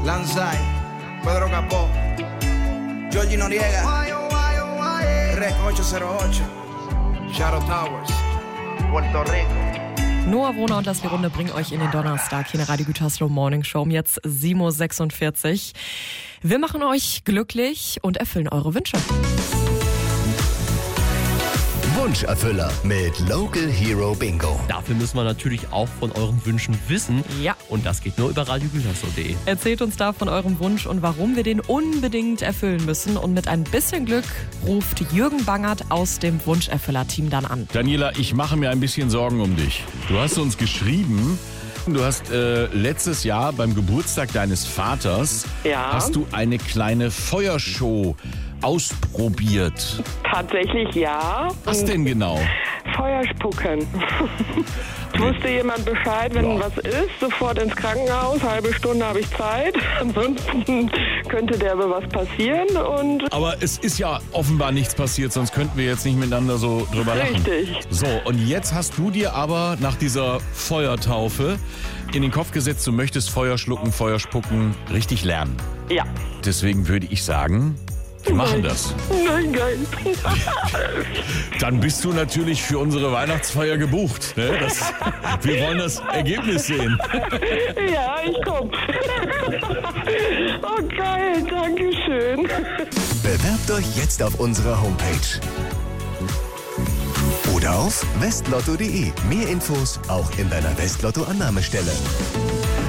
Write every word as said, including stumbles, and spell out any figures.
Lanzai, Pedro Capó, Georgie Noriega, Rec achthundertacht, Shadow Towers, Puerto Rico. Noah Wohner und Leslie Runde bringen euch in den Donnerstag hier in der Radio Gütersloh Morning Show um jetzt sieben Uhr sechsundvierzig. Wir machen euch glücklich und erfüllen eure Wünsche. Wunscherfüller mit Local Hero Bingo. Dafür müssen wir natürlich auch von euren Wünschen wissen. Ja. Und das geht nur über radio gütersloh punkt de. Erzählt uns da von eurem Wunsch und warum wir den unbedingt erfüllen müssen. Und mit ein bisschen Glück ruft Jürgen Bangert aus dem Wunscherfüller-Team dann an. Daniela, ich mache mir ein bisschen Sorgen um dich. Du hast uns geschrieben, du hast äh, letztes Jahr beim Geburtstag deines Vaters, Ja. hast du eine kleine Feuershow ausprobiert. Tatsächlich ja. Was Und denn genau? Feuerspucken. Wusste jemand Bescheid, wenn Ja. was ist, sofort ins Krankenhaus, halbe Stunde habe ich Zeit. Ansonsten könnte der so was passieren und Aber es ist ja offenbar nichts passiert, sonst könnten wir jetzt nicht miteinander so drüber lachen. richtig. So, und jetzt hast du dir aber nach dieser Feuertaufe in den Kopf gesetzt, du möchtest Feuer schlucken, Feuer spucken richtig lernen. Ja. Deswegen würde ich sagen, wir machen das. Nein, geil. Dann bist du natürlich für unsere Weihnachtsfeier gebucht. Ne? Das, wir wollen das Ergebnis sehen. Ja, ich komm. Oh geil, danke schön. Bewerbt euch jetzt auf unserer Homepage. Oder auf westlotto punkt de. Mehr Infos auch in deiner Westlotto-Annahmestelle.